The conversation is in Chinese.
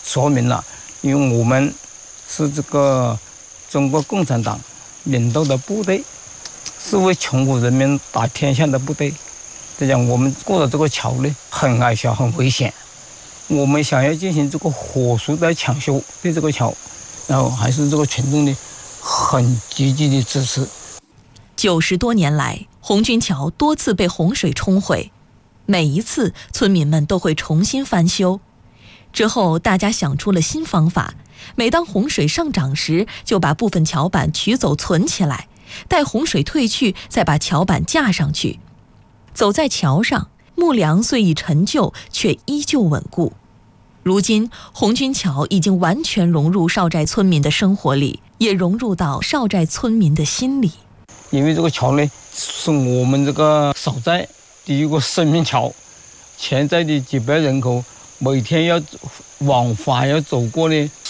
说明了，因为我们是这个中国共产党领导的部队，是为穷苦人民打天下的部队。这样我们过的这个桥呢，很矮小，很危险。我们想要进行这个火速的抢修对这个桥，然后还是这个群众呢很积极的支持。 90多年来，红军桥多次被洪水冲毁，每一次村民们都会重新翻修。之后大家想出了新方法，每当洪水上涨时，就把部分桥板取走存起来，待洪水退去再把桥板架上去。走在桥上，木梁虽已陈旧，却依旧稳固。如今红军桥已经完全融入邵寨村民的生活里，也融入到邵寨村民的心里。 因为这个桥呢，是我们这个邵寨第一个生命桥，潜在的几百人口每天要往返要走过呢